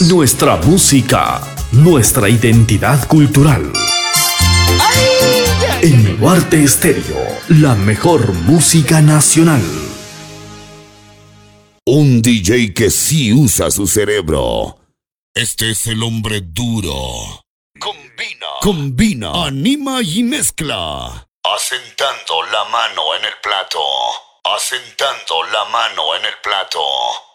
Nuestra música, nuestra identidad cultural. En Duarte Estéreo, la mejor música nacional. Un DJ que sí usa su cerebro. Este es el hombre duro. Combina, anima y mezcla. Asentando la mano en el plato.